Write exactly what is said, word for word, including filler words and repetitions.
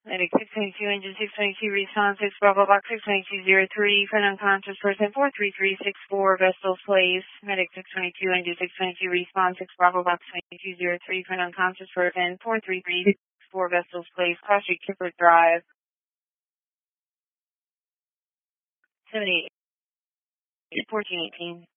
Medic six twenty-two, engine six twenty-two, response six, Bravo box six twenty-two zero three, for an unconscious person four three three six four, Vestal Place. Medic six twenty-two, engine six twenty-two, response six, Bravo box twenty-two zero three, for an unconscious person four three three six four, Vestal Place, Cross Street, Kipper Drive. seventy-eight, fourteen eighteen.